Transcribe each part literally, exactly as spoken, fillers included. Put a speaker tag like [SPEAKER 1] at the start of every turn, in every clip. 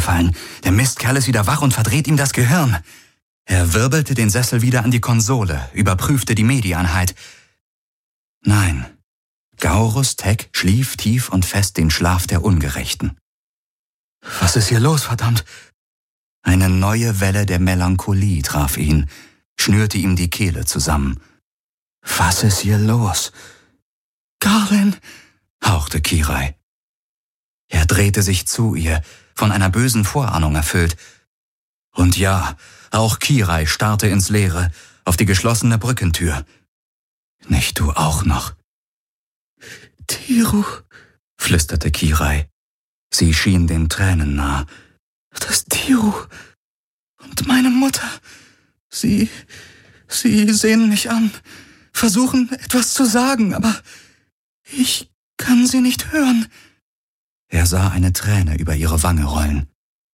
[SPEAKER 1] runtergefallen. Der Mistkerl ist wieder wach und verdreht ihm das Gehirn. Er wirbelte den Sessel wieder an die Konsole, überprüfte die Medi-Einheit. Nein, Gaurus Tech schlief tief und fest den Schlaf der Ungerechten. Was ist hier los, verdammt? Eine neue Welle der Melancholie traf ihn, schnürte ihm die Kehle zusammen. Was ist hier los? Garlin, hauchte Kirai. Er drehte sich zu ihr, von einer bösen Vorahnung erfüllt. Und ja, auch Kirai starrte ins Leere, auf die geschlossene Brückentür. Nicht du auch noch? Tiru, flüsterte Kirai. Sie schien den Tränen nah. Das Tiru und meine Mutter, sie, sie sehen mich an, versuchen etwas zu sagen, aber ich kann sie nicht hören. Er sah eine Träne über ihre Wange rollen.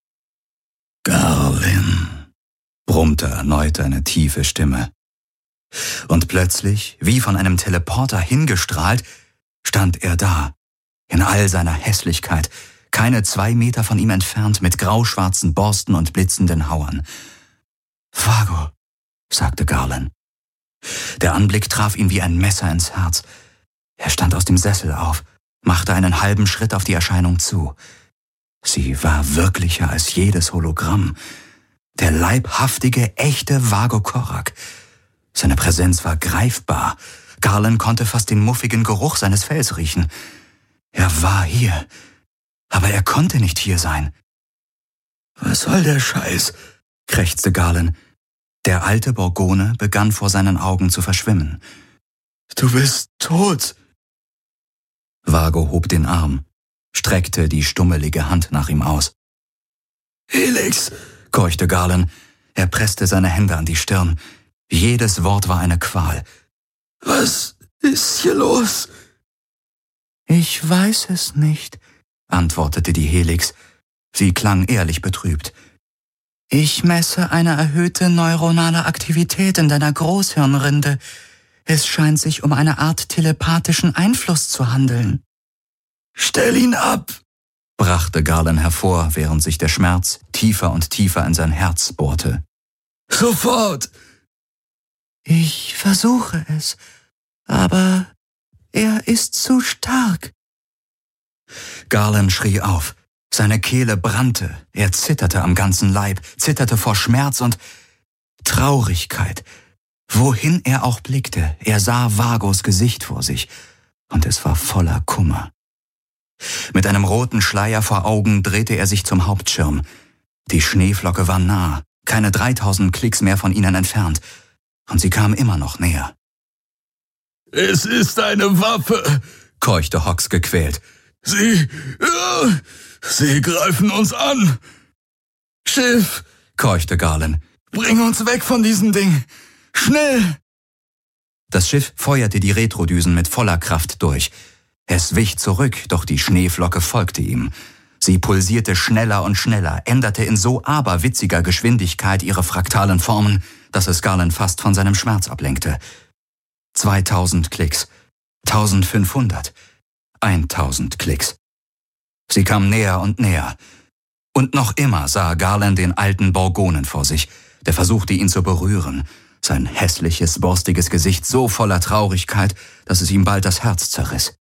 [SPEAKER 1] Garlin, brummte erneut eine tiefe Stimme. Und plötzlich, wie von einem Teleporter hingestrahlt, stand er da, in all seiner Hässlichkeit, keine zwei Meter von ihm entfernt, mit grauschwarzen Borsten und blitzenden Hauern. Vago, sagte Garlin. Der Anblick traf ihn wie ein Messer ins Herz. Er stand aus dem Sessel auf, machte einen halben Schritt auf die Erscheinung zu. Sie war wirklicher als jedes Hologramm. Der leibhaftige, echte Vago Korak. Seine Präsenz war greifbar. Garlin konnte fast den muffigen Geruch seines Fells riechen. Er war hier, aber er konnte nicht hier sein. Was soll der Scheiß? Krächzte Garlin. Der alte Borgone begann vor seinen Augen zu verschwimmen. Du bist tot. Vago hob den Arm, streckte die stummelige Hand nach ihm aus. Helix, keuchte Garlin. Er presste seine Hände an die Stirn. Jedes Wort war eine Qual. Was ist hier los? Ich weiß es nicht, antwortete die Helix. Sie klang ehrlich betrübt. Ich messe eine erhöhte neuronale Aktivität in deiner Großhirnrinde. Es scheint sich um eine Art telepathischen Einfluss zu handeln. Stell ihn ab, brachte Garlin hervor, während sich der Schmerz tiefer und tiefer in sein Herz bohrte. Sofort! Ich versuche es, aber er ist zu stark. Garlin schrie auf. Seine Kehle brannte, er zitterte am ganzen Leib, zitterte vor Schmerz und Traurigkeit. Wohin er auch blickte, er sah Vagos Gesicht vor sich, und es war voller Kummer. Mit einem roten Schleier vor Augen drehte er sich zum Hauptschirm. Die Schneeflocke war nah, keine dreitausend Klicks mehr von ihnen entfernt, und sie kam immer noch näher. »Es ist eine Waffe«, keuchte Hox gequält. »Sie... Uh, sie greifen uns an!« »Schiff«, keuchte Garlin, »bring uns weg von diesem Ding! Schnell!« Das Schiff feuerte die Retrodüsen mit voller Kraft durch. Es wich zurück, doch die Schneeflocke folgte ihm. Sie pulsierte schneller und schneller, änderte in so aberwitziger Geschwindigkeit ihre fraktalen Formen, dass es Garlin fast von seinem Schmerz ablenkte. Zweitausend Klicks, tausendfünfhundert, eintausend Klicks. Sie kam näher und näher. Und noch immer sah Garlin den alten Borgonen vor sich, der versuchte, ihn zu berühren. Sein hässliches, borstiges Gesicht so voller Traurigkeit, dass es ihm bald das Herz zerriss.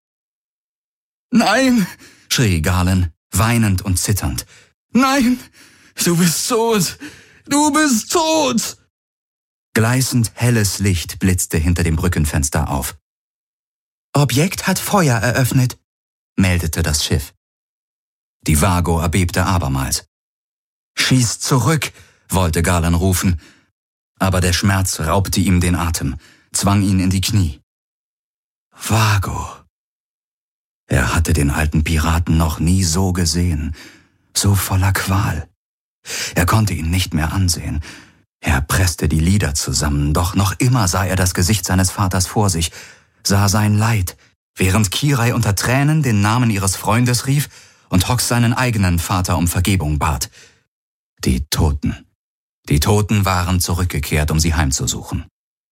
[SPEAKER 1] »Nein«, schrie Garlin, weinend und zitternd. »Nein, du bist tot! Du bist tot!« Gleißend helles Licht blitzte hinter dem Brückenfenster auf. »Objekt hat Feuer eröffnet«, meldete das Schiff. Die Vago erbebte abermals. »Schieß zurück«, wollte Garlin rufen, aber der Schmerz raubte ihm den Atem, zwang ihn in die Knie. Vago. Er hatte den alten Piraten noch nie so gesehen, so voller Qual. Er konnte ihn nicht mehr ansehen. Er presste die Lider zusammen, doch noch immer sah er das Gesicht seines Vaters vor sich, sah sein Leid, während Kirai unter Tränen den Namen ihres Freundes rief und Hox seinen eigenen Vater um Vergebung bat. Die Toten. Die Toten waren zurückgekehrt, um sie heimzusuchen.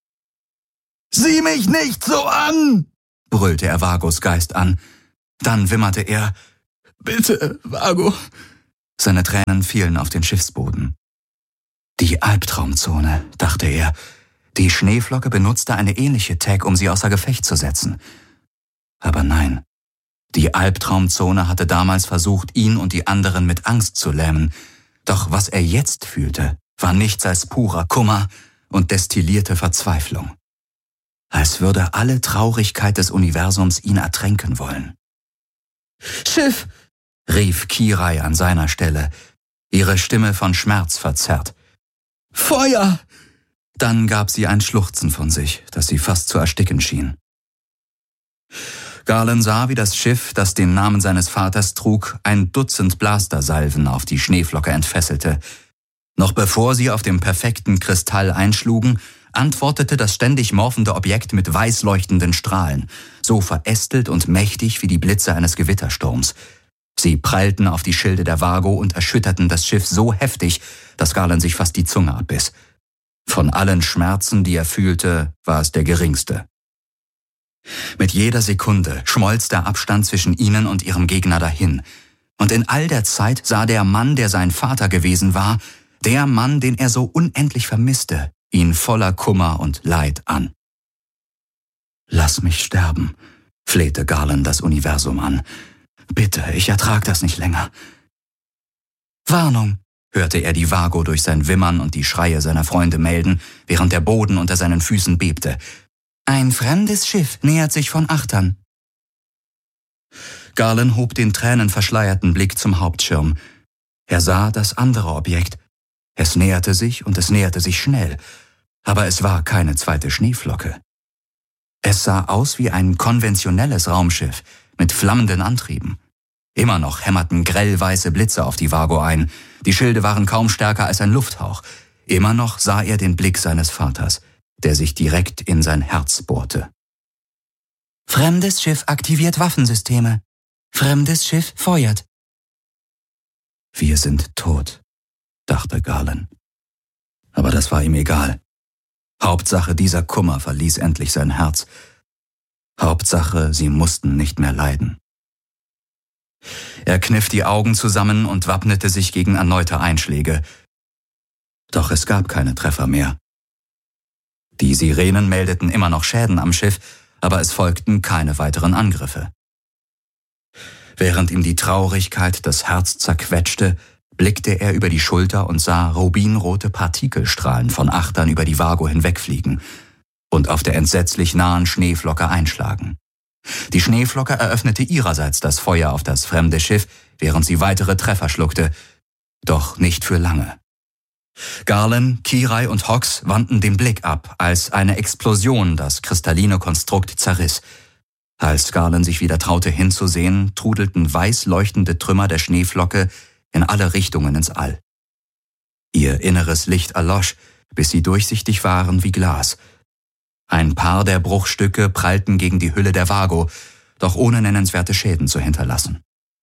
[SPEAKER 1] »Sieh mich nicht so an!« brüllte er Vagos Geist an. Dann wimmerte er, »Bitte, Vago, Seine Tränen fielen auf den Schiffsboden. Die Albtraumzone, dachte er. Die Schneeflocke benutzte eine ähnliche Tag, um sie außer Gefecht zu setzen. Aber nein, die Albtraumzone hatte damals versucht, ihn und die anderen mit Angst zu lähmen. Doch was er jetzt fühlte, war nichts als purer Kummer und destillierte Verzweiflung. Als würde alle Traurigkeit des Universums ihn ertränken wollen. »Schiff«, rief Kirai an seiner Stelle, ihre Stimme von Schmerz verzerrt. »Feuer!« Dann gab sie ein Schluchzen von sich, das sie fast zu ersticken schien. Garland sah, wie das Schiff, das den Namen seines Vaters trug, ein Dutzend Blastersalven auf die Schneeflocke entfesselte. Noch bevor sie auf dem perfekten Kristall einschlugen, antwortete das ständig morphende Objekt mit weiß leuchtenden Strahlen, so verästelt und mächtig wie die Blitze eines Gewittersturms. Sie prallten auf die Schilde der Vago und erschütterten das Schiff so heftig, dass Garland sich fast die Zunge abbiss. Von allen Schmerzen, die er fühlte, war es der geringste. Mit jeder Sekunde schmolz der Abstand zwischen ihnen und ihrem Gegner dahin. Und in all der Zeit sah der Mann, der sein Vater gewesen war, der Mann, den er so unendlich vermisste, ihn voller Kummer und Leid an. »Lass mich sterben«, flehte Garland das Universum an. »Bitte, ich ertrag das nicht länger.« »Warnung«, hörte er die Vago durch sein Wimmern und die Schreie seiner Freunde melden, während der Boden unter seinen Füßen bebte. »Ein fremdes Schiff nähert sich von Achtern.« Garland hob den tränenverschleierten Blick zum Hauptschirm. Er sah das andere Objekt. Es näherte sich und es näherte sich schnell, aber es war keine zweite Schneeflocke. Es sah aus wie ein konventionelles Raumschiff mit flammenden Antrieben. Immer noch hämmerten grellweiße Blitze auf die Vago ein. Die Schilde waren kaum stärker als ein Lufthauch. Immer noch sah er den Blick seines Vaters, der sich direkt in sein Herz bohrte. »Fremdes Schiff aktiviert Waffensysteme. Fremdes Schiff feuert.« »Wir sind tot«, dachte Garland. Aber das war ihm egal. Hauptsache, dieser Kummer verließ endlich sein Herz. Hauptsache, sie mussten nicht mehr leiden. Er kniff die Augen zusammen und wappnete sich gegen erneute Einschläge. Doch es gab keine Treffer mehr. Die Sirenen meldeten immer noch Schäden am Schiff, aber es folgten keine weiteren Angriffe. Während ihm die Traurigkeit das Herz zerquetschte, blickte er über die Schulter und sah rubinrote Partikelstrahlen von Achtern über die Vago hinwegfliegen und auf der entsetzlich nahen Schneeflocke einschlagen. Die Schneeflocke eröffnete ihrerseits das Feuer auf das fremde Schiff, während sie weitere Treffer schluckte, doch nicht für lange. Garland, Kirai und Hawks wandten den Blick ab, als eine Explosion das kristalline Konstrukt zerriss. Als Garland sich wieder traute hinzusehen, trudelten weiß leuchtende Trümmer der Schneeflocke in alle Richtungen ins All. Ihr inneres Licht erlosch, bis sie durchsichtig waren wie Glas. Ein paar der Bruchstücke prallten gegen die Hülle der Vago, doch ohne nennenswerte Schäden zu hinterlassen.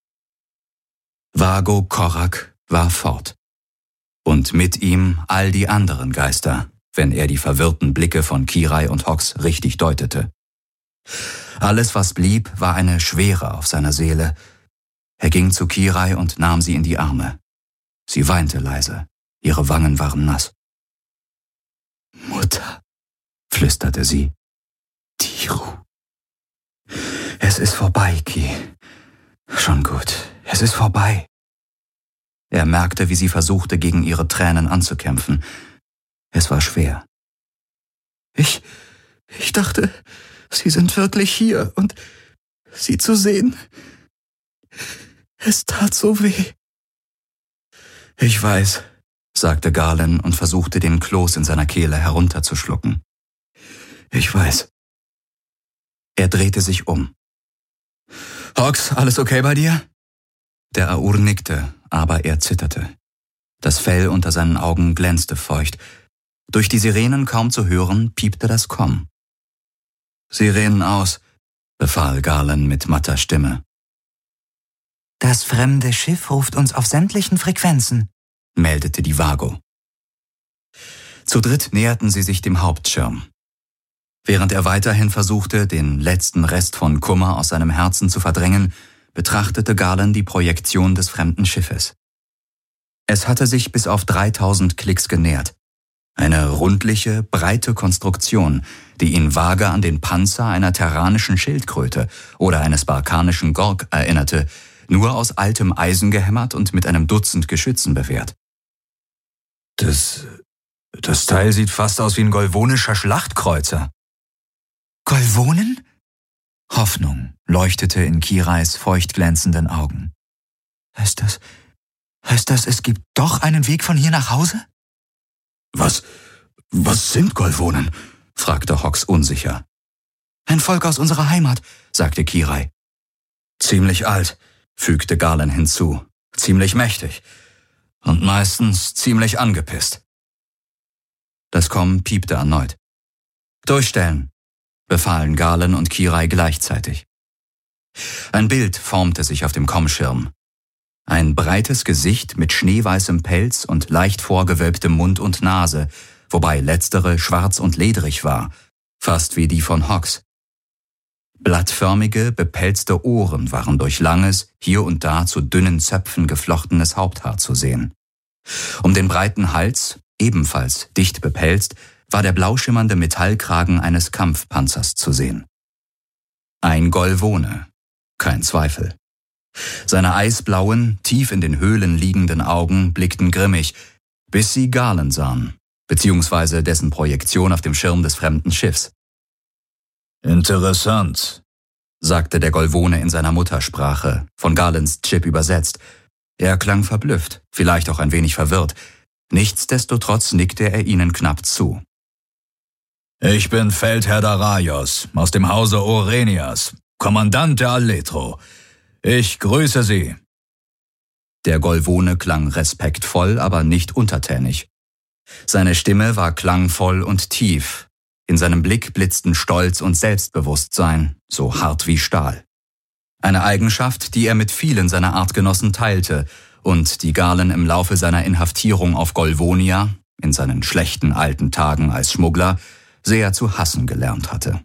[SPEAKER 1] Vago Korak war fort. Und mit ihm all die anderen Geister, wenn er die verwirrten Blicke von Kirai und Hawks richtig deutete. Alles, was blieb, war eine Schwere auf seiner Seele. Er ging zu Kirai und nahm sie in die Arme. Sie weinte leise, ihre Wangen waren nass. »Mutter«, flüsterte sie. »Tiru.« »Es ist vorbei, Ki. Schon gut, es ist vorbei.« Er merkte, wie sie versuchte, gegen ihre Tränen anzukämpfen. Es war schwer. »Ich, ich dachte, Sie sind wirklich hier und Sie zu sehen. Es tat so weh.« »Ich weiß«, sagte Garland und versuchte, den Kloß in seiner Kehle herunterzuschlucken. »Ich weiß.« Er drehte sich um. »Hawks, alles okay bei dir?« Der Aur nickte, aber er zitterte. Das Fell unter seinen Augen glänzte feucht. Durch die Sirenen kaum zu hören, piepte das Komm. »Sirenen aus«, befahl Garland mit matter Stimme. »Das fremde Schiff ruft uns auf sämtlichen Frequenzen«, meldete die Vago. Zu dritt näherten sie sich dem Hauptschirm. Während er weiterhin versuchte, den letzten Rest von Kummer aus seinem Herzen zu verdrängen, betrachtete Garland die Projektion des fremden Schiffes. Es hatte sich bis auf dreitausend Klicks genährt. Eine rundliche, breite Konstruktion, die ihn vage an den Panzer einer terranischen Schildkröte oder eines barkanischen Gorg erinnerte, nur aus altem Eisen gehämmert und mit einem Dutzend Geschützen bewehrt. Das, das Teil sieht fast aus wie ein golvonischer Schlachtkreuzer. Golvonen? Hoffnung leuchtete in Kirais feucht glänzenden Augen. Heißt das, heißt das, es gibt doch einen Weg von hier nach Hause? Was, was sind Golvonen? Fragte Hox unsicher. Ein Volk aus unserer Heimat, sagte Kirai. Ziemlich alt, fügte Galen hinzu. Ziemlich mächtig. Und meistens ziemlich angepisst. Das Kommen piepte erneut. Durchstellen, befahlen Galen und Kirai gleichzeitig. Ein Bild formte sich auf dem Kommschirm. Ein breites Gesicht mit schneeweißem Pelz und leicht vorgewölbtem Mund und Nase, wobei letztere schwarz und ledrig war, fast wie die von Hox. Blattförmige, bepelzte Ohren waren durch langes, hier und da zu dünnen Zöpfen geflochtenes Haupthaar zu sehen. Um den breiten Hals, ebenfalls dicht bepelzt, war der blauschimmernde Metallkragen eines Kampfpanzers zu sehen. Ein Golvone, kein Zweifel. Seine eisblauen, tief in den Höhlen liegenden Augen blickten grimmig, bis sie Galen sahen, beziehungsweise dessen Projektion auf dem Schirm des fremden Schiffs. Interessant, sagte der Golvone in seiner Muttersprache, von Galens Chip übersetzt. Er klang verblüfft, vielleicht auch ein wenig verwirrt. Nichtsdestotrotz nickte er ihnen knapp zu. Ich bin Feldherr Daraios, aus dem Hause Orenias, Kommandant der Aletro. Ich grüße Sie. Der Golvone klang respektvoll, aber nicht untertänig. Seine Stimme war klangvoll und tief. In seinem Blick blitzten Stolz und Selbstbewusstsein, so hart wie Stahl. Eine Eigenschaft, die er mit vielen seiner Artgenossen teilte und die Galen im Laufe seiner Inhaftierung auf Golvonia, in seinen schlechten alten Tagen als Schmuggler, sehr zu hassen gelernt hatte.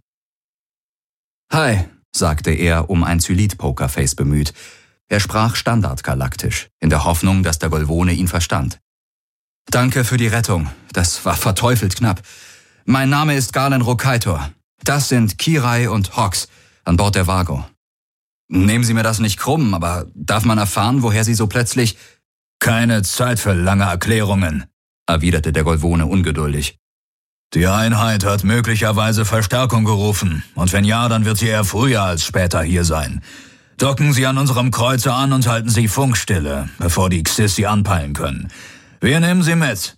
[SPEAKER 1] Hi, sagte er, um ein Zylit-Pokerface bemüht. Er sprach standardgalaktisch, in der Hoffnung, dass der Golvone ihn verstand. Danke für die Rettung, das war verteufelt knapp. Mein Name ist Galen Rokaitor. Das sind Kirai und Hox an Bord der Vago. Nehmen Sie mir das nicht krumm, aber darf man erfahren, woher Sie so plötzlich... Keine Zeit für lange Erklärungen, erwiderte der Golvone ungeduldig. Die Einheit hat möglicherweise Verstärkung gerufen, und wenn ja, dann wird sie eher früher als später hier sein. Docken Sie an unserem Kreuzer an und halten Sie Funkstille, bevor die Xys Sie anpeilen können. Wir nehmen Sie mit.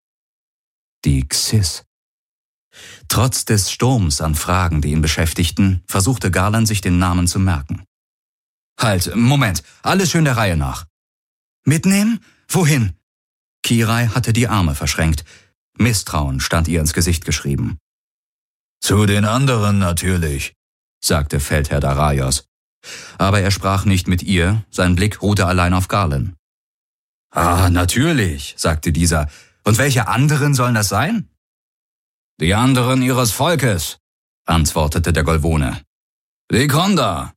[SPEAKER 1] Die Xys. Trotz des Sturms an Fragen, die ihn beschäftigten, versuchte Galen sich den Namen zu merken. Halt, Moment, alles schön der Reihe nach. Mitnehmen? Wohin? Kirai hatte die Arme verschränkt. Misstrauen stand ihr ins Gesicht geschrieben. Zu den anderen natürlich, sagte Feldherr Daraios. Aber er sprach nicht mit ihr, sein Blick ruhte allein auf Galen. Ah, natürlich, sagte dieser. Und welche anderen sollen das sein? Die anderen ihres Volkes, antwortete der Golvone. Die Konda.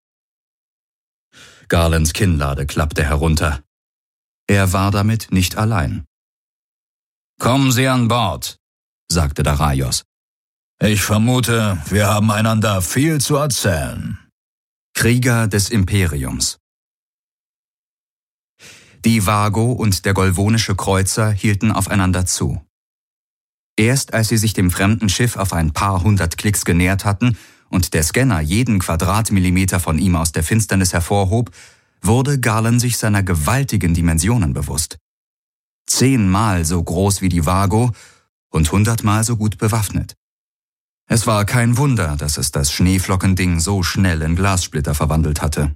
[SPEAKER 1] Galens Kinnlade klappte herunter. Er war damit nicht allein. Kommen Sie an Bord, sagte Daraios. Ich vermute, wir haben einander viel zu erzählen. Krieger des Imperiums. Die Vago und der golvonische Kreuzer hielten aufeinander zu. Erst als sie sich dem fremden Schiff auf ein paar hundert Klicks genähert hatten und der Scanner jeden Quadratmillimeter von ihm aus der Finsternis hervorhob, wurde Galen sich seiner gewaltigen Dimensionen bewusst. Zehnmal so groß wie die Vago und hundertmal so gut bewaffnet. Es war kein Wunder, dass es das Schneeflockending so schnell in Glassplitter verwandelt hatte.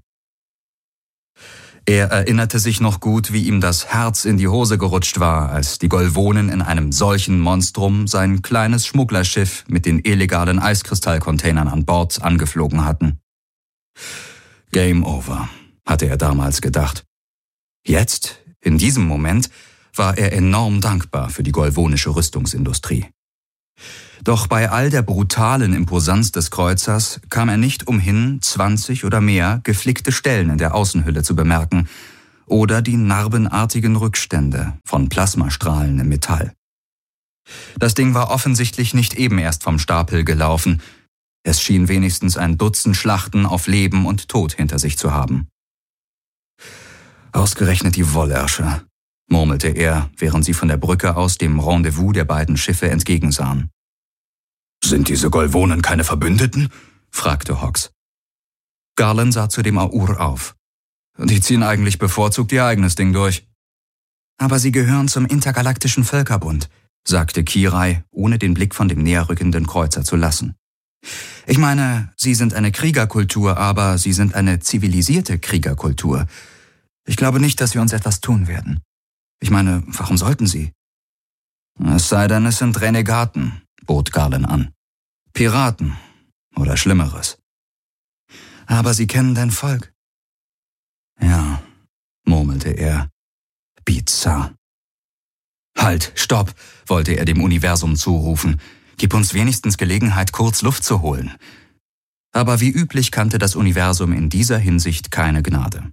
[SPEAKER 1] Er erinnerte sich noch gut, wie ihm das Herz in die Hose gerutscht war, als die Golvonen in einem solchen Monstrum sein kleines Schmugglerschiff mit den illegalen Eiskristallcontainern an Bord angeflogen hatten. Game over, hatte er damals gedacht. Jetzt, in diesem Moment, war er enorm dankbar für die golvonische Rüstungsindustrie. Doch bei all der brutalen Imposanz des Kreuzers kam er nicht umhin, zwanzig oder mehr geflickte Stellen in der Außenhülle zu bemerken oder die narbenartigen Rückstände von Plasmastrahlen im Metall. Das Ding war offensichtlich nicht eben erst vom Stapel gelaufen. Es schien wenigstens ein Dutzend Schlachten auf Leben und Tod hinter sich zu haben. Ausgerechnet die Wollärsche, murmelte er, während sie von der Brücke aus dem Rendezvous der beiden Schiffe entgegensahen. »Sind diese Golvonen keine Verbündeten?« fragte Hawks. Garland sah zu dem Aur auf. »Die ziehen eigentlich bevorzugt ihr eigenes Ding durch.« »Aber sie gehören zum intergalaktischen Völkerbund«, sagte Kirai, ohne den Blick von dem näherrückenden Kreuzer zu lassen. »Ich meine, sie sind eine Kriegerkultur, aber sie sind eine zivilisierte Kriegerkultur. Ich glaube nicht, dass wir uns etwas tun werden. Ich meine, warum sollten sie?« »Es sei denn, es sind Renegaten«, bot Garland an. »Piraten oder Schlimmeres.« »Aber sie kennen dein Volk.« »Ja«, murmelte er. »Bizarr.« »Halt, stopp«, wollte er dem Universum zurufen. »Gib uns wenigstens Gelegenheit, kurz Luft zu holen.« Aber wie üblich kannte das Universum in dieser Hinsicht keine Gnade.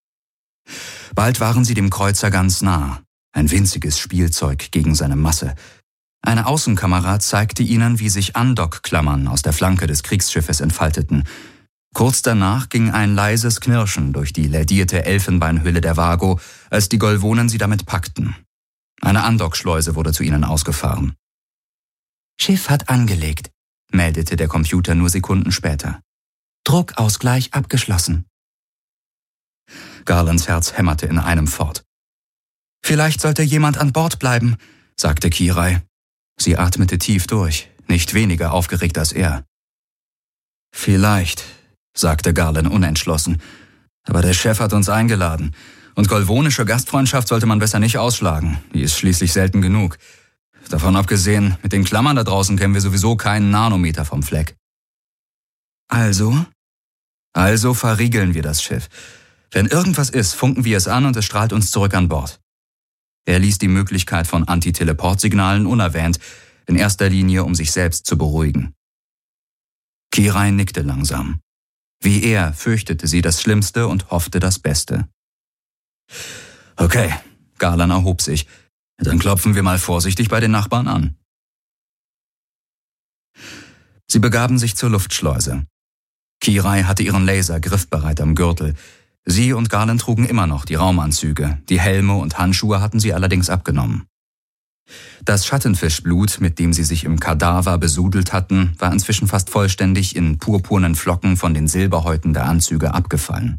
[SPEAKER 1] Bald waren sie dem Kreuzer ganz nah, ein winziges Spielzeug gegen seine Masse. Eine Außenkamera zeigte ihnen, wie sich Andockklammern aus der Flanke des Kriegsschiffes entfalteten. Kurz danach ging ein leises Knirschen durch die lädierte Elfenbeinhülle der Vago, als die Golvonen sie damit packten. Eine Andockschleuse wurde zu ihnen ausgefahren. »Schiff hat angelegt«, meldete der Computer nur Sekunden später. »Druckausgleich abgeschlossen.« Garlands Herz hämmerte in einem fort. »Vielleicht sollte jemand an Bord bleiben«, sagte Kirai. Sie atmete tief durch, nicht weniger aufgeregt als er. »Vielleicht«, sagte Garland unentschlossen, »aber der Chef hat uns eingeladen. Und golvonische Gastfreundschaft sollte man besser nicht ausschlagen, die ist schließlich selten genug. Davon abgesehen, mit den Klammern da draußen kennen wir sowieso keinen Nanometer vom Fleck.« »Also?« »Also verriegeln wir das Schiff. Wenn irgendwas ist, funken wir es an und es strahlt uns zurück an Bord.« Er ließ die Möglichkeit von Antiteleportsignalen unerwähnt, in erster Linie, um sich selbst zu beruhigen. Kirai nickte langsam. Wie er fürchtete sie das Schlimmste und hoffte das Beste. »Okay«, Garland erhob sich, »dann klopfen wir mal vorsichtig bei den Nachbarn an.« Sie begaben sich zur Luftschleuse. Kirai hatte ihren Laser griffbereit am Gürtel. Sie und Garland trugen immer noch die Raumanzüge, die Helme und Handschuhe hatten sie allerdings abgenommen. Das Schattenfischblut, mit dem sie sich im Kadaver besudelt hatten, war inzwischen fast vollständig in purpurnen Flocken von den Silberhäuten der Anzüge abgefallen.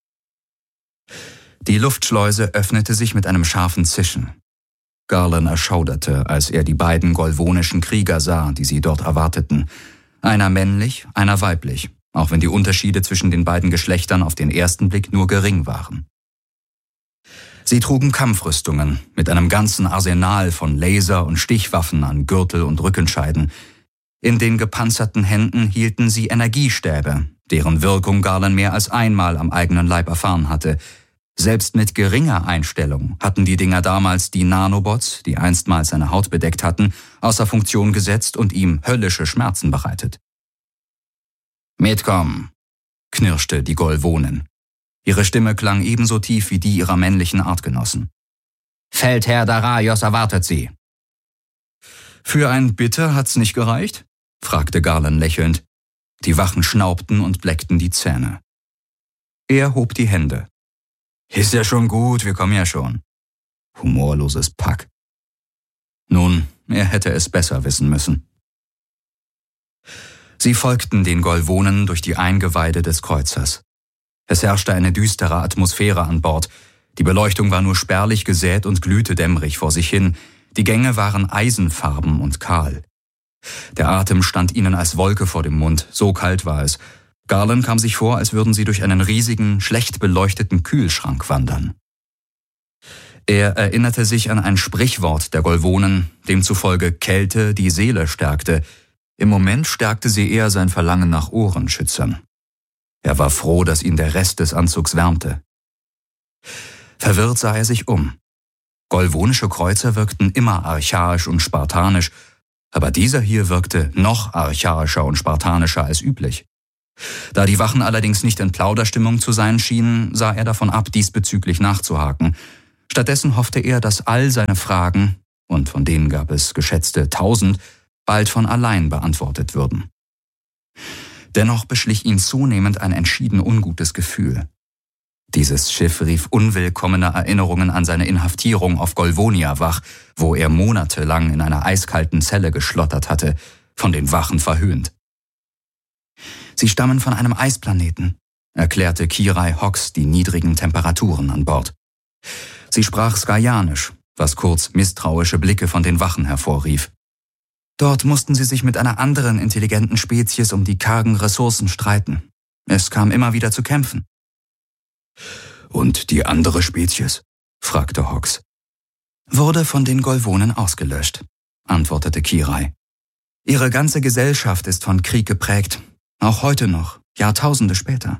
[SPEAKER 1] Die Luftschleuse öffnete sich mit einem scharfen Zischen. Garland erschauderte, als er die beiden golvonischen Krieger sah, die sie dort erwarteten. Einer männlich, einer weiblich, auch wenn die Unterschiede zwischen den beiden Geschlechtern auf den ersten Blick nur gering waren. Sie trugen Kampfrüstungen mit einem ganzen Arsenal von Laser- und Stichwaffen an Gürtel und Rückenscheiden. In den gepanzerten Händen hielten sie Energiestäbe, deren Wirkung Garland mehr als einmal am eigenen Leib erfahren hatte. Selbst mit geringer Einstellung hatten die Dinger damals die Nanobots, die einstmals seine Haut bedeckt hatten, außer Funktion gesetzt und ihm höllische Schmerzen bereitet. »Mitkommen«, knirschte die Golvonin. Ihre Stimme klang ebenso tief wie die ihrer männlichen Artgenossen. »Feldherr Daraios erwartet Sie.« »Für ein Bitte hat's nicht gereicht?« fragte Garland lächelnd. Die Wachen schnaubten und bleckten die Zähne. Er hob die Hände. »Ist ja schon gut, wir kommen ja schon.« Humorloses Pack. Nun, er hätte es besser wissen müssen. Sie folgten den Golvonen durch die Eingeweide des Kreuzers. Es herrschte eine düstere Atmosphäre an Bord. Die Beleuchtung war nur spärlich gesät und glühte dämmerig vor sich hin. Die Gänge waren eisenfarben und kahl. Der Atem stand ihnen als Wolke vor dem Mund, so kalt war es. Garland kam sich vor, als würden sie durch einen riesigen, schlecht beleuchteten Kühlschrank wandern. Er erinnerte sich an ein Sprichwort der Golvonen, demzufolge Kälte die Seele stärkte. Im Moment stärkte sie eher sein Verlangen nach Ohrenschützern. Er war froh, dass ihn der Rest des Anzugs wärmte. Verwirrt sah er sich um. Golvonische Kreuzer wirkten immer archaisch und spartanisch, aber dieser hier wirkte noch archaischer und spartanischer als üblich. Da die Wachen allerdings nicht in Plauderstimmung zu sein schienen, sah er davon ab, diesbezüglich nachzuhaken. Stattdessen hoffte er, dass all seine Fragen, und von denen gab es geschätzte tausend, bald von allein beantwortet würden. Dennoch beschlich ihn zunehmend ein entschieden ungutes Gefühl. Dieses Schiff rief unwillkommene Erinnerungen an seine Inhaftierung auf Golvonia wach, wo er monatelang in einer eiskalten Zelle geschlottert hatte, von den Wachen verhöhnt. »Sie stammen von einem Eisplaneten«, erklärte Kirai Hawks die niedrigen Temperaturen an Bord. Sie sprach Skajanisch, was kurz misstrauische Blicke von den Wachen hervorrief. Dort mussten sie sich mit einer anderen intelligenten Spezies um die kargen Ressourcen streiten. Es kam immer wieder zu Kämpfen. »Und die andere Spezies?« fragte Hawks. »Wurde von den Golvonen ausgelöscht«, antwortete Kirai. »Ihre ganze Gesellschaft ist von Krieg geprägt, auch heute noch, Jahrtausende später.«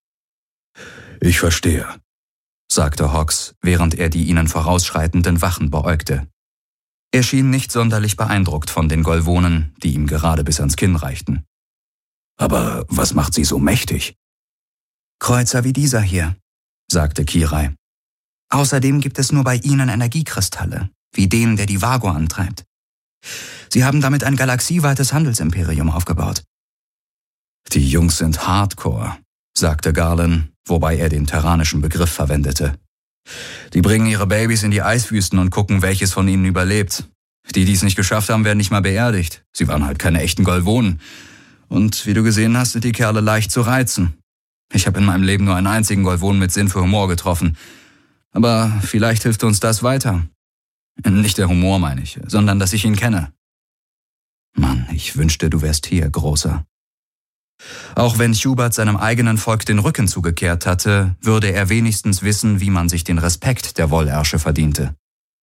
[SPEAKER 1] »Ich verstehe«, sagte Hawks, während er die ihnen vorausschreitenden Wachen beäugte. Er schien nicht sonderlich beeindruckt von den Golvonen, die ihm gerade bis ans Kinn reichten. »Aber was macht sie so mächtig?« »Kreuzer wie dieser hier«, sagte Kirai. »Außerdem gibt es nur bei ihnen Energiekristalle, wie den, der die Vago antreibt. Sie haben damit ein galaxieweites Handelsimperium aufgebaut.« »Die Jungs sind Hardcore«, sagte Garland, wobei er den terranischen Begriff verwendete. »Die bringen ihre Babys in die Eiswüsten und gucken, welches von ihnen überlebt. Die, die es nicht geschafft haben, werden nicht mal beerdigt. Sie waren halt keine echten Golvonen. Und wie du gesehen hast, sind die Kerle leicht zu reizen. Ich habe in meinem Leben nur einen einzigen Golvonen mit Sinn für Humor getroffen. Aber vielleicht hilft uns das weiter. Nicht der Humor, meine ich, sondern dass ich ihn kenne.« »Mann, ich wünschte, du wärst hier, Großer.« Auch wenn Hubert seinem eigenen Volk den Rücken zugekehrt hatte, würde er wenigstens wissen, wie man sich den Respekt der Wollärsche verdiente.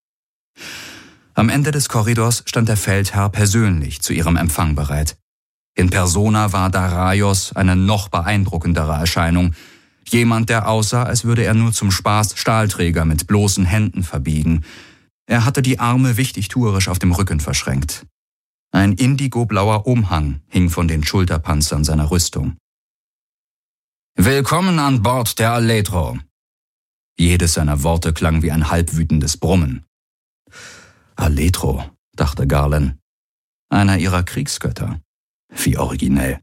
[SPEAKER 1] Am Ende des Korridors stand der Feldherr persönlich zu ihrem Empfang bereit. In Persona war Daraios eine noch beeindruckendere Erscheinung. Jemand, der aussah, als würde er nur zum Spaß Stahlträger mit bloßen Händen verbiegen. Er hatte die Arme wichtigtuerisch auf dem Rücken verschränkt. Ein indigoblauer Umhang hing von den Schulterpanzern seiner Rüstung. »Willkommen an Bord der Aletro.« Jedes seiner Worte klang wie ein halbwütendes Brummen. »Aletro«, dachte Garland. »Einer ihrer Kriegsgötter. Wie originell.«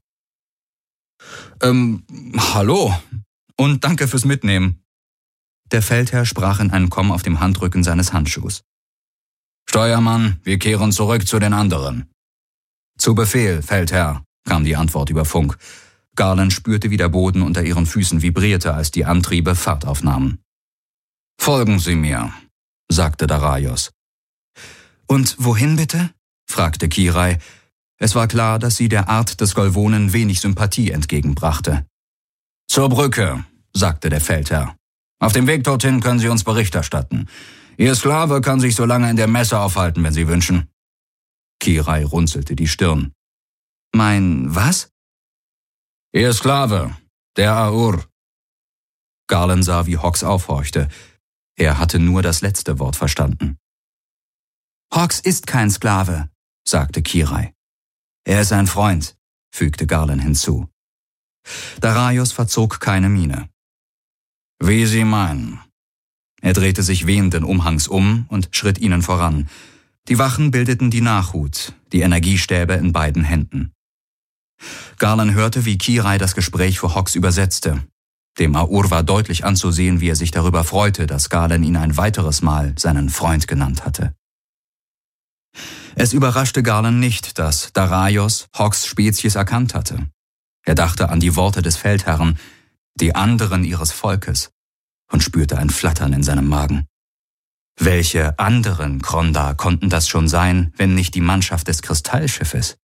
[SPEAKER 1] »Ähm, hallo und danke fürs Mitnehmen.« Der Feldherr sprach in einen Komm auf dem Handrücken seines Handschuhs. »Steuermann, wir kehren zurück zu den anderen.« »Zu Befehl, Feldherr«, kam die Antwort über Funk. Garland spürte, wie der Boden unter ihren Füßen vibrierte, als die Antriebe Fahrt aufnahmen. »Folgen Sie mir«, sagte Daraios. »Und wohin bitte?« fragte Kirai. Es war klar, dass sie der Art des Golvonen wenig Sympathie entgegenbrachte. »Zur Brücke«, sagte der Feldherr. »Auf dem Weg dorthin können Sie uns Bericht erstatten. Ihr Sklave kann sich so lange in der Messe aufhalten, wenn Sie wünschen.« Kirai runzelte die Stirn. »Mein was?« »Ihr Sklave, der Aur.« Garland sah, wie Hawks aufhorchte. Er hatte nur das letzte Wort verstanden. »Hawks ist kein Sklave«, sagte Kirai. »Er ist ein Freund«, fügte Garland hinzu. Daraios verzog keine Miene. »Wie Sie meinen.« Er drehte sich wehenden Umhangs um und schritt ihnen voran. Die Wachen bildeten die Nachhut, die Energiestäbe in beiden Händen. Garland hörte, wie Kirai das Gespräch für Hawks übersetzte. Dem Aur war deutlich anzusehen, wie er sich darüber freute, dass Garland ihn ein weiteres Mal seinen Freund genannt hatte. Es überraschte Garland nicht, dass Daraios Hawks Spezies erkannt hatte. Er dachte an die Worte des Feldherrn, die anderen ihres Volkes, und spürte ein Flattern in seinem Magen. Welche anderen Kronda konnten das schon sein, wenn nicht die Mannschaft des Kristallschiffes?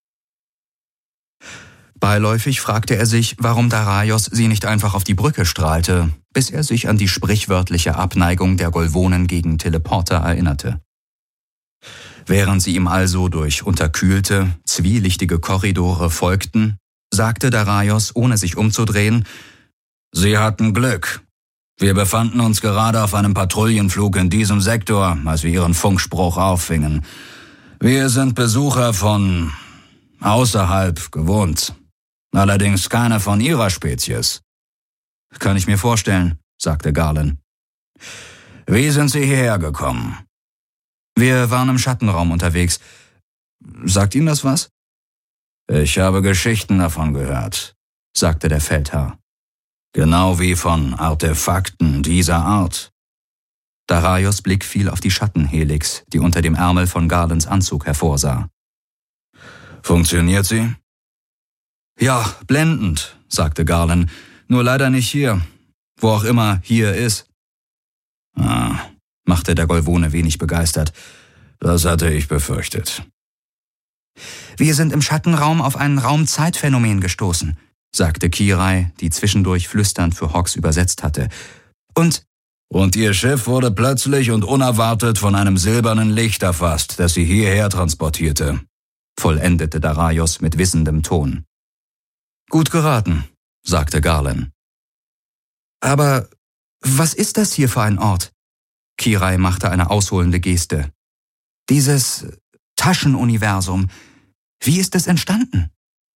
[SPEAKER 1] Beiläufig fragte er sich, warum Daraios sie nicht einfach auf die Brücke strahlte, bis er sich an die sprichwörtliche Abneigung der Golvonen gegen Teleporter erinnerte. Während sie ihm also durch unterkühlte, zwielichtige Korridore folgten, sagte Daraios, ohne sich umzudrehen, »Sie hatten Glück. Wir befanden uns gerade auf einem Patrouillenflug in diesem Sektor, als wir Ihren Funkspruch auffingen. Wir sind Besucher von außerhalb gewohnt. Allerdings keine von ihrer Spezies. Kann ich mir vorstellen, sagte Garland. Wie sind Sie hierher gekommen? Wir waren im Schattenraum unterwegs. Sagt Ihnen das was? Ich habe Geschichten davon gehört, sagte der Feldherr. Genau wie von Artefakten dieser Art. Daraios Blick fiel auf die Schattenhelix, die unter dem Ärmel von Garlands Anzug hervorsah. Funktioniert sie? Ja, blendend, sagte Garland. Nur leider nicht hier. Wo auch immer hier ist. Ah, machte der Golvone wenig begeistert. Das hatte ich befürchtet. Wir sind im Schattenraum auf ein Raumzeitphänomen gestoßen, sagte Kirai, die zwischendurch flüsternd für Hawks übersetzt hatte. Und Und ihr Schiff wurde plötzlich und unerwartet von einem silbernen Licht erfasst, das sie hierher transportierte, vollendete Daraios mit wissendem Ton. Gut geraten, sagte Garland. Aber was ist das hier für ein Ort? Kirai machte eine ausholende Geste. Dieses Taschenuniversum, wie ist es entstanden?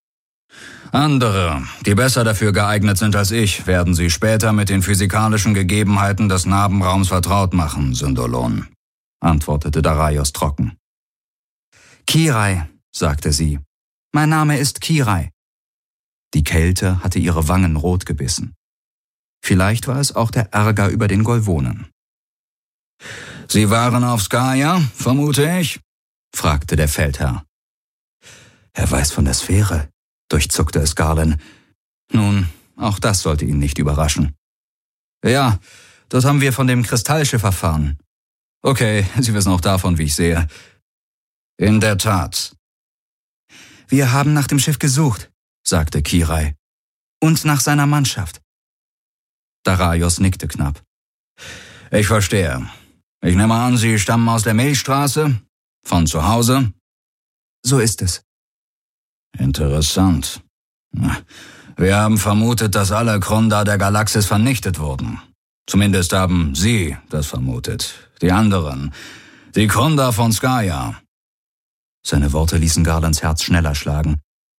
[SPEAKER 1] Andere, die besser dafür geeignet sind als ich, werden Sie später mit den physikalischen Gegebenheiten des Narbenraums vertraut machen, Syndolon, antwortete Daraios trocken. Kirai, sagte sie. Mein Name ist Kirai. Die Kälte hatte ihre Wangen rot gebissen. Vielleicht war es auch der Ärger über den Golvonen. Sie waren auf Skaya, vermute ich? Fragte der Feldherr. Er weiß von der Sphäre, durchzuckte es Garland. Nun, auch das sollte ihn nicht überraschen. Ja, dort haben wir von dem Kristallschiff erfahren. Okay, Sie wissen auch davon, wie ich sehe. In der Tat. Wir haben nach dem Schiff gesucht, sagte Kirai. Und nach seiner Mannschaft. Daraios nickte knapp. Ich verstehe. Ich nehme an, Sie stammen aus der Milchstraße? Von zu Hause? So ist es. Interessant. Wir haben vermutet, dass alle Kronda der Galaxis vernichtet wurden. Zumindest haben Sie das vermutet. Die anderen. Die Kronda von Skaya. Seine Worte ließen Garlands Herz schneller schlagen.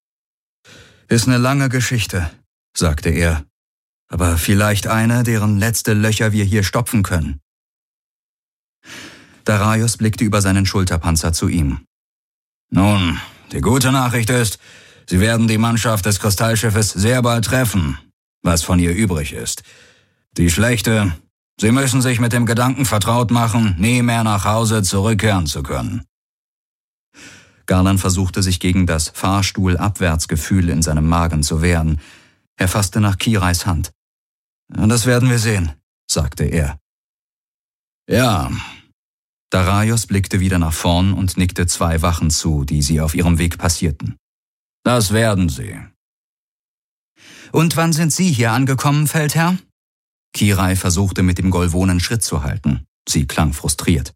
[SPEAKER 1] Ist eine lange Geschichte, sagte er. Aber vielleicht eine, deren letzte Löcher wir hier stopfen können. Daraios blickte über seinen Schulterpanzer zu ihm. Nun, die gute Nachricht ist, Sie werden die Mannschaft des Kristallschiffes sehr bald treffen, was von ihr übrig ist. Die schlechte, Sie müssen sich mit dem Gedanken vertraut machen, nie mehr nach Hause zurückkehren zu können. Garland versuchte sich gegen das Fahrstuhl-Abwärtsgefühl in seinem Magen zu wehren. Er fasste nach Kirais Hand. Das werden wir sehen, sagte er. Ja. Daraios blickte wieder nach vorn und nickte zwei Wachen zu, die sie auf ihrem Weg passierten. Das werden sie. Und wann sind Sie hier angekommen, Feldherr? Kirai versuchte mit dem Golvonen Schritt zu halten. Sie klang frustriert.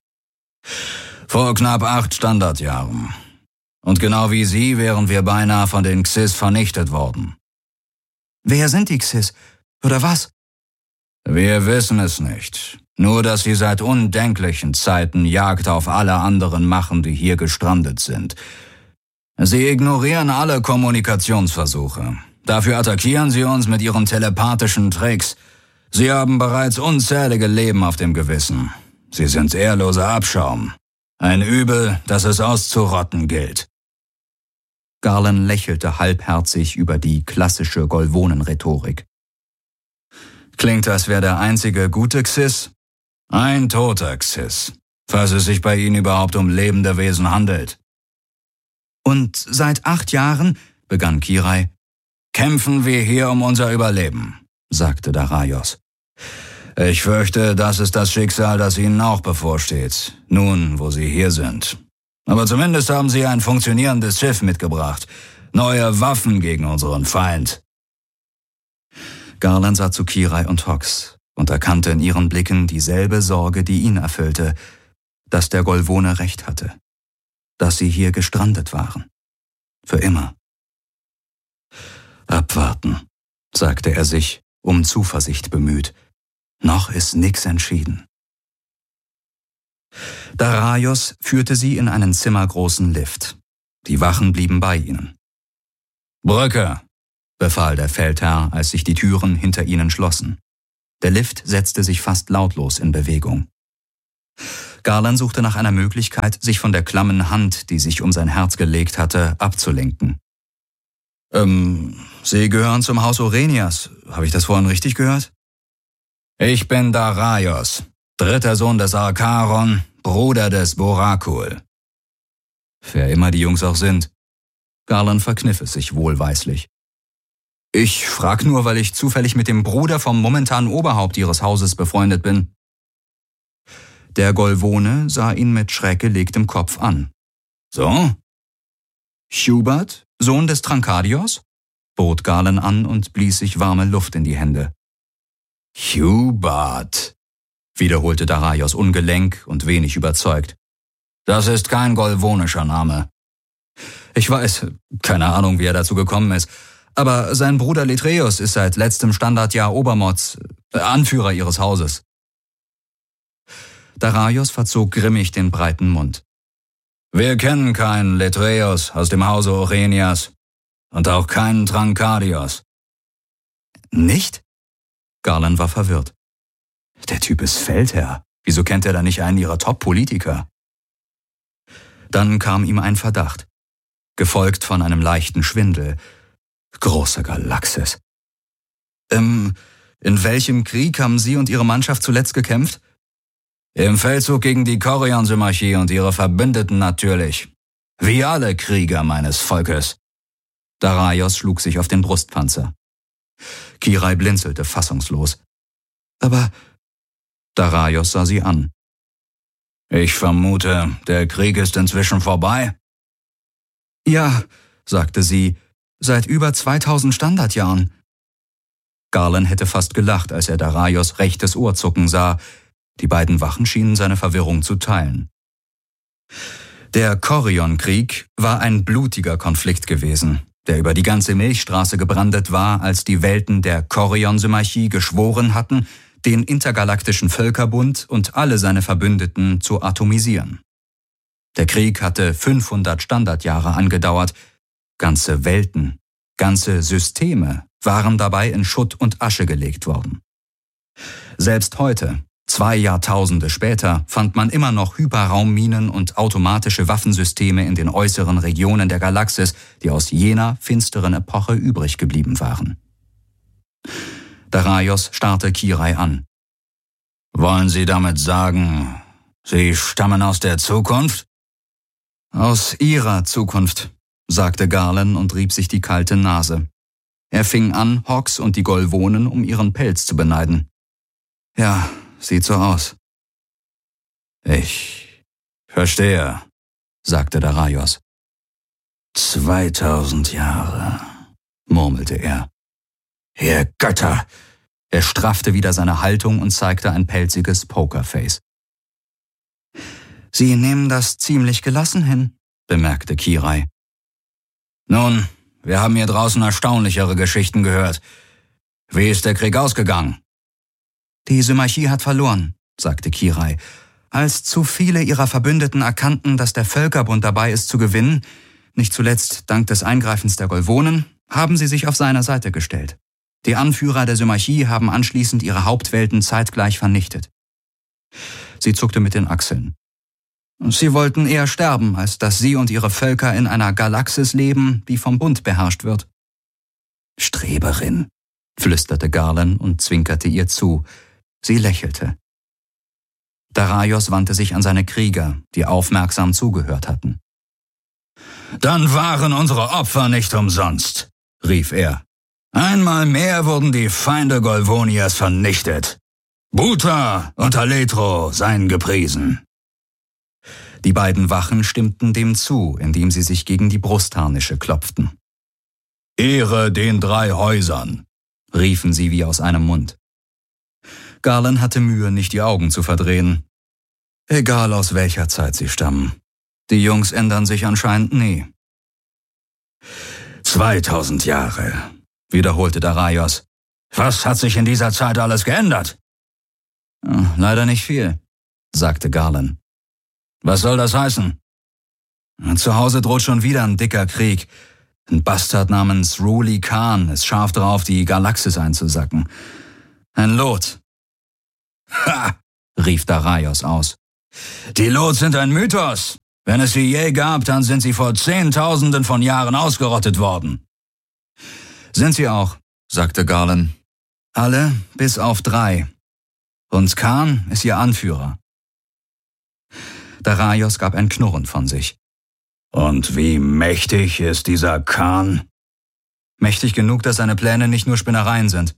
[SPEAKER 1] Vor knapp acht Standardjahren. Und genau wie Sie wären wir beinahe von den Xys vernichtet worden. Wer sind die Xys? Oder was? Wir wissen es nicht. Nur, dass sie seit undenklichen Zeiten Jagd auf alle anderen machen, die hier gestrandet sind. Sie ignorieren alle Kommunikationsversuche. Dafür attackieren sie uns mit ihren telepathischen Tricks. Sie haben bereits unzählige Leben auf dem Gewissen. Sie sind ehrloser Abschaum. Ein Übel, das es auszurotten gilt. Garland lächelte halbherzig über die klassische Golvonen-Rhetorik. Klingt, als wäre der einzige gute Xys? Ein toter Xys, falls es sich bei Ihnen überhaupt um lebende Wesen handelt. Und seit acht Jahren, begann Kirai, kämpfen wir hier um unser Überleben, sagte Daraios. Ich fürchte, das ist das Schicksal, das Ihnen auch bevorsteht, nun, wo Sie hier sind. Aber zumindest haben Sie ein funktionierendes Schiff mitgebracht, neue Waffen gegen unseren Feind. Garland sah zu Kirai und Hawks und erkannte in ihren Blicken dieselbe Sorge, die ihn erfüllte, dass der Golvone recht hatte, dass sie hier gestrandet waren. Für immer. Abwarten, sagte er sich, um Zuversicht bemüht. Noch ist nix entschieden. Daraios führte sie in einen zimmergroßen Lift. Die Wachen blieben bei ihnen. Brücke, befahl der Feldherr, als sich die Türen hinter ihnen schlossen. Der Lift setzte sich fast lautlos in Bewegung. Garland suchte nach einer Möglichkeit, sich von der klammen Hand, die sich um sein Herz gelegt hatte, abzulenken. Ähm, Sie gehören zum Haus Orenias. Habe ich das vorhin richtig gehört? Ich bin Daraios, dritter Sohn des Archaron, Bruder des Borakul. Wer immer die Jungs auch sind. Garland verkniff es sich wohlweislich. Ich frag nur, weil ich zufällig mit dem Bruder vom momentanen Oberhaupt ihres Hauses befreundet bin. Der Golvone sah ihn mit schräg gelegtem Kopf an. So? Hubert, Sohn des Trankadios? Bot Galen an und blies sich warme Luft in die Hände. Hubert, wiederholte Daraios ungelenk und wenig überzeugt. Das ist kein golvonischer Name. Ich weiß, keine Ahnung, wie er dazu gekommen ist, aber sein Bruder Letreus ist seit letztem Standardjahr Obermods, äh, Anführer ihres Hauses. Daraios verzog grimmig den breiten Mund. Wir kennen keinen Letreus aus dem Hause Orenias und auch keinen Trankadios. Nicht? Garland war verwirrt. Der Typ ist Feldherr. Wieso kennt er da nicht einen ihrer Top-Politiker? Dann kam ihm ein Verdacht, gefolgt von einem leichten Schwindel. Große Galaxis. Ähm, in welchem Krieg haben Sie und Ihre Mannschaft zuletzt gekämpft? Im Feldzug gegen die Korion-Symarchie und ihre Verbündeten natürlich. Wie alle Krieger meines Volkes. Daraios schlug sich auf den Brustpanzer. Kirai blinzelte fassungslos. Aber Daraios sah sie an. Ich vermute, der Krieg ist inzwischen vorbei? Ja, sagte sie, seit über zweitausend Standardjahren. Garland hätte fast gelacht, als er Daraios rechtes Ohr zucken sah. Die beiden Wachen schienen seine Verwirrung zu teilen. Der Korion-Krieg war ein blutiger Konflikt gewesen, der über die ganze Milchstraße gebrandet war, als die Welten der Korion-Symarchie geschworen hatten, den intergalaktischen Völkerbund und alle seine Verbündeten zu atomisieren. Der Krieg hatte fünfhundert Standardjahre angedauert. Ganze Welten, ganze Systeme waren dabei in Schutt und Asche gelegt worden. Selbst heute, zwei Jahrtausende später, fand man immer noch Hyperraumminen und automatische Waffensysteme in den äußeren Regionen der Galaxis, die aus jener finsteren Epoche übrig geblieben waren. Daraios starrte Kirai an. Wollen Sie damit sagen, Sie stammen aus der Zukunft? Aus Ihrer Zukunft, sagte Garland und rieb sich die kalte Nase. Er fing an, Hox und die Golvonen um ihren Pelz zu beneiden. Ja, sieht so aus. Ich verstehe, sagte Daraios. Zweitausend Jahre, murmelte er. Ihr Götter! Er straffte wieder seine Haltung und zeigte ein pelziges Pokerface. Sie nehmen das ziemlich gelassen hin, bemerkte Kirai. Nun, wir haben hier draußen erstaunlichere Geschichten gehört. Wie ist der Krieg ausgegangen? Die Symarchie hat verloren, sagte Kirai. Als zu viele ihrer Verbündeten erkannten, dass der Völkerbund dabei ist zu gewinnen, nicht zuletzt dank des Eingreifens der Golvonen, haben sie sich auf seine Seite gestellt. Die Anführer der Symarchie haben anschließend ihre Hauptwelten zeitgleich vernichtet. Sie zuckte mit den Achseln. Sie wollten eher sterben, als dass sie und ihre Völker in einer Galaxis leben, die vom Bund beherrscht wird. Streberin, flüsterte Garland und zwinkerte ihr zu. Sie lächelte. Daraios wandte sich an seine Krieger, die aufmerksam zugehört hatten. Dann waren unsere Opfer nicht umsonst, rief er. Einmal mehr wurden die Feinde Golvonias vernichtet. Buta und Aletro seien gepriesen. Die beiden Wachen stimmten dem zu, indem sie sich gegen die Brustharnische klopften. Ehre den drei Häusern, riefen sie wie aus einem Mund. Garland hatte Mühe, nicht die Augen zu verdrehen. Egal aus welcher Zeit sie stammen. Die Jungs ändern sich anscheinend nie. Zweitausend Jahre, wiederholte Daraios. Was hat sich in dieser Zeit alles geändert? Leider nicht viel, sagte Garland. Was soll das heißen? Zu Hause droht schon wieder ein dicker Krieg. Ein Bastard namens Ruli Khan ist scharf drauf, die Galaxis einzusacken. Ein Lot. Ha! Rief Daraios aus. Die Lots sind ein Mythos. Wenn es sie je gab, dann sind sie vor Zehntausenden von Jahren ausgerottet worden. Sind sie auch, sagte Garland. Alle bis auf drei. Und Khan ist ihr Anführer. Daraios gab ein Knurren von sich. Und wie mächtig ist dieser Khan? Mächtig genug, dass seine Pläne nicht nur Spinnereien sind.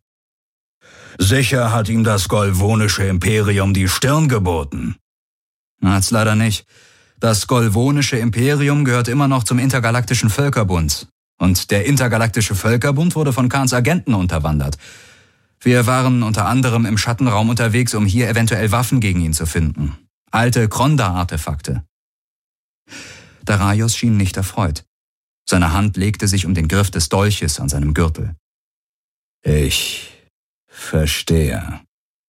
[SPEAKER 1] Sicher hat ihm das golvonische Imperium die Stirn geboten. Hat's leider nicht. Das golvonische Imperium gehört immer noch zum Intergalaktischen Völkerbund. Und der Intergalaktische Völkerbund wurde von Khans Agenten unterwandert. Wir waren unter anderem im Schattenraum unterwegs, um hier eventuell Waffen gegen ihn zu finden. Alte Kronda-Artefakte. Daraios schien nicht erfreut. Seine Hand legte sich um den Griff des Dolches an seinem Gürtel. Ich verstehe.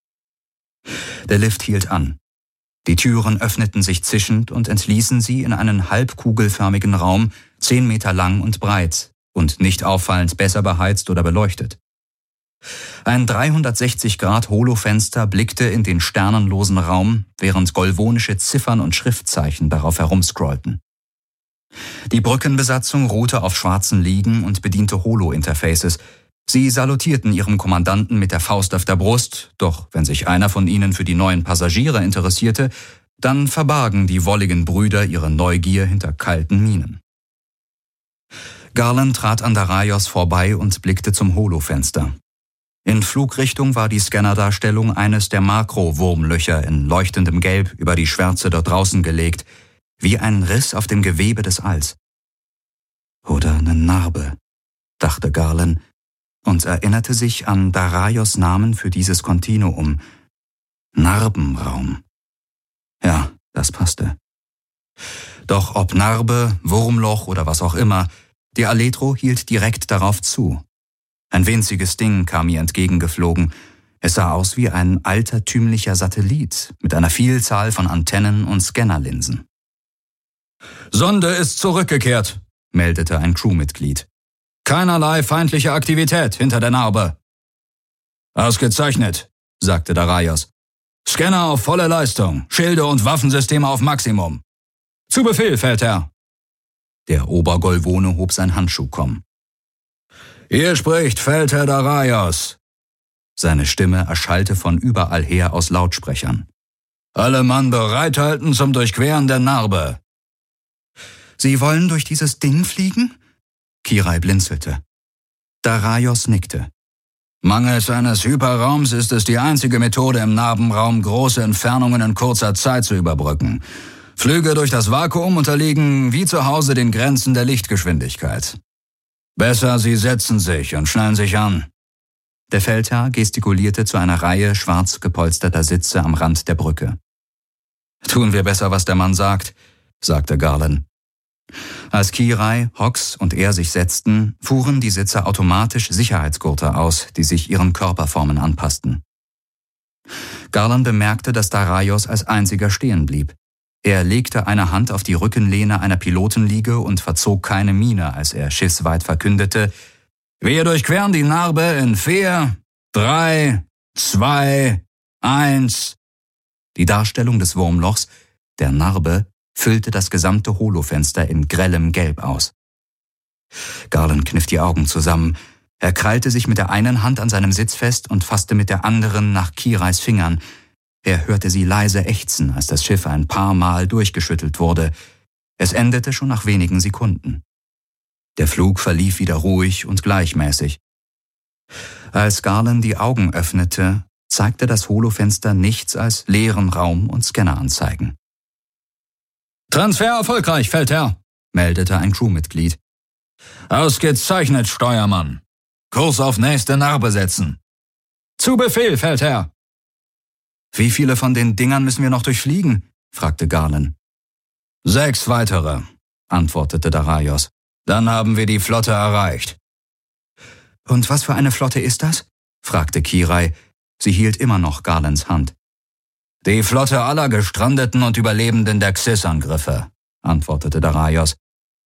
[SPEAKER 1] Der Lift hielt an. Die Türen öffneten sich zischend und entließen sie in einen halbkugelförmigen Raum, zehn Meter lang und breit und nicht auffallend besser beheizt oder beleuchtet. Ein dreihundertsechzig Grad Holofenster blickte in den sternenlosen Raum, während golvonische Ziffern und Schriftzeichen darauf herumscrollten. Die Brückenbesatzung ruhte auf schwarzen Liegen und bediente Holo-Interfaces. Sie salutierten ihrem Kommandanten mit der Faust auf der Brust, doch wenn sich einer von ihnen für die neuen Passagiere interessierte, dann verbargen die wolligen Brüder ihre Neugier hinter kalten Mienen. Garland trat an Daraios vorbei und blickte zum Holofenster. In Flugrichtung war die Scannerdarstellung eines der Makro-Wurmlöcher in leuchtendem Gelb über die Schwärze dort draußen gelegt, wie ein Riss auf dem Gewebe des Alls. Oder eine Narbe, dachte Garland und erinnerte sich an Daraios Namen für dieses Kontinuum. Narbenraum. Ja, das passte. Doch ob Narbe, Wurmloch oder was auch immer, die Aletro hielt direkt darauf zu. Ein winziges Ding kam ihr entgegengeflogen. Es sah aus wie ein altertümlicher Satellit mit einer Vielzahl von Antennen und Scannerlinsen. »Sonde ist zurückgekehrt«, meldete ein Crewmitglied. »Keinerlei feindliche Aktivität hinter der Narbe.« »Ausgezeichnet«, sagte Daraios. »Scanner auf volle Leistung, Schilde und Waffensysteme auf Maximum.« »Zu Befehl, Feldherr.« Der Obergolvone hob sein Handschuhkomm. »Hier spricht Feldherr Daraios.« Seine Stimme erschallte von überall her aus Lautsprechern. »Alle Mann bereithalten zum Durchqueren der Narbe.« »Sie wollen durch dieses Ding fliegen?« Kirai blinzelte. Daraios nickte. »Mangels eines Hyperraums ist es die einzige Methode im Narbenraum, große Entfernungen in kurzer Zeit zu überbrücken. Flüge durch das Vakuum unterliegen wie zu Hause den Grenzen der Lichtgeschwindigkeit. Besser, Sie setzen sich und schnallen sich an.« Der Feldherr gestikulierte zu einer Reihe schwarz gepolsterter Sitze am Rand der Brücke. »Tun wir besser, was der Mann sagt«, sagte Garland. Als Kirai, Hox und er sich setzten, fuhren die Sitze automatisch Sicherheitsgurte aus, die sich ihren Körperformen anpassten. Garland bemerkte, dass Daraios als einziger stehen blieb. Er legte eine Hand auf die Rückenlehne einer Pilotenliege und verzog keine Miene, als er schiffsweit verkündete: »Wir durchqueren die Narbe in vier, drei, zwei, eins.« Die Darstellung des Wurmlochs, der Narbe, füllte das gesamte Holofenster in grellem Gelb aus. Garland kniff die Augen zusammen. Er krallte sich mit der einen Hand an seinem Sitz fest und fasste mit der anderen nach Kirais Fingern. Er hörte sie leise ächzen, als das Schiff ein paar Mal durchgeschüttelt wurde. Es endete schon nach wenigen Sekunden. Der Flug verlief wieder ruhig und gleichmäßig. Als Garland die Augen öffnete, zeigte das Holofenster nichts als leeren Raum und Scanneranzeigen. »Transfer erfolgreich, Feldherr«, meldete ein Crewmitglied. »Ausgezeichnet, Steuermann. Kurs auf nächste Narbe setzen.« »Zu Befehl, Feldherr.« »Wie viele von den Dingern müssen wir noch durchfliegen?« fragte Garland. »Sechs weitere«, antwortete Daraios. »Dann haben wir die Flotte erreicht.« »Und was für eine Flotte ist das?« fragte Kirai. Sie hielt immer noch Garlands Hand. »Die Flotte aller Gestrandeten und Überlebenden der Xys-Angriffe«, antwortete Daraios.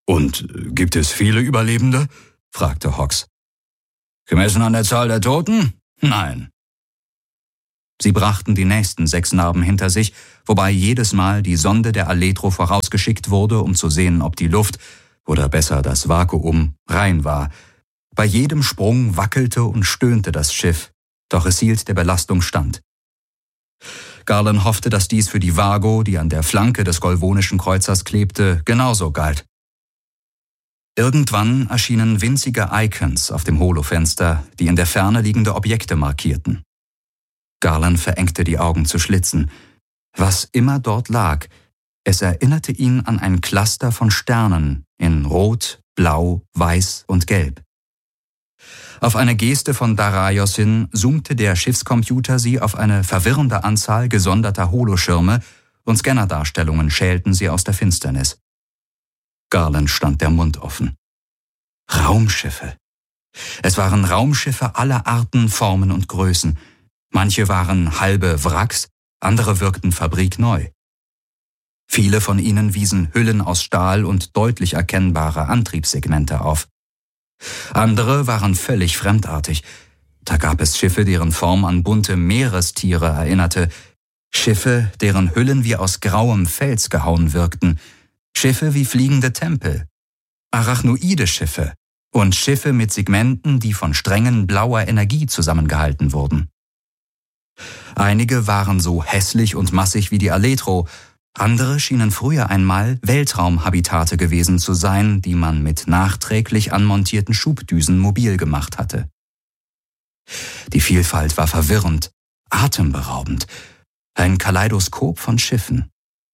[SPEAKER 1] »Und gibt es viele Überlebende?« fragte Hawks. »Gemessen an der Zahl der Toten? Nein.« Sie brachten die nächsten sechs Narben hinter sich, wobei jedes Mal die Sonde der Aletro vorausgeschickt wurde, um zu sehen, ob die Luft, oder besser das Vakuum, rein war. Bei jedem Sprung wackelte und stöhnte das Schiff, doch es hielt der Belastung stand. Garland hoffte, dass dies für die Vago, die an der Flanke des golvonischen Kreuzers klebte, genauso galt. Irgendwann erschienen winzige Icons auf dem Holofenster, die in der Ferne liegende Objekte markierten. Garland verengte die Augen zu Schlitzen. Was immer dort lag, es erinnerte ihn an ein Cluster von Sternen in Rot, Blau, Weiß und Gelb. Auf eine Geste von Daraios hin zoomte der Schiffscomputer sie auf eine verwirrende Anzahl gesonderter Holoschirme und Scannerdarstellungen schälten sie aus der Finsternis. Garland stand der Mund offen. Raumschiffe. Es waren Raumschiffe aller Arten, Formen und Größen. Manche waren halbe Wracks, andere wirkten fabrikneu. Viele von ihnen wiesen Hüllen aus Stahl und deutlich erkennbare Antriebssegmente auf. Andere waren völlig fremdartig. Da gab es Schiffe, deren Form an bunte Meerestiere erinnerte, Schiffe, deren Hüllen wie aus grauem Fels gehauen wirkten, Schiffe wie fliegende Tempel, arachnoide Schiffe und Schiffe mit Segmenten, die von Strängen blauer Energie zusammengehalten wurden. Einige waren so hässlich und massig wie die Aletro, andere schienen früher einmal Weltraumhabitate gewesen zu sein, die man mit nachträglich anmontierten Schubdüsen mobil gemacht hatte. Die Vielfalt war verwirrend, atemberaubend, ein Kaleidoskop von Schiffen.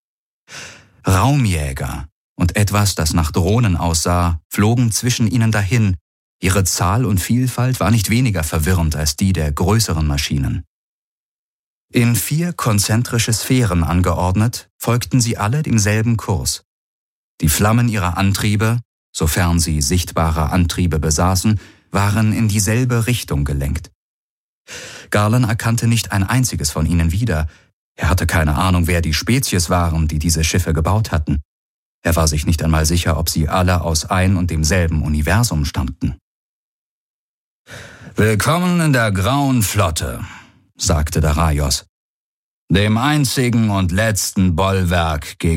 [SPEAKER 1] Raumjäger und etwas, das nach Drohnen aussah, flogen zwischen ihnen dahin. Ihre Zahl und Vielfalt war nicht weniger verwirrend als die der größeren Maschinen. In vier konzentrische Sphären angeordnet, folgten sie alle demselben Kurs. Die Flammen ihrer Antriebe, sofern sie sichtbare Antriebe besaßen, waren in dieselbe Richtung gelenkt. Garland erkannte nicht ein einziges von ihnen wieder. Er hatte keine Ahnung, wer die Spezies waren, die diese Schiffe gebaut hatten. Er war sich nicht einmal sicher, ob sie alle aus ein und demselben Universum stammten. »Willkommen in der Grauen Flotte«, sagte Daraios, »dem einzigen und letzten Bollwerk gegen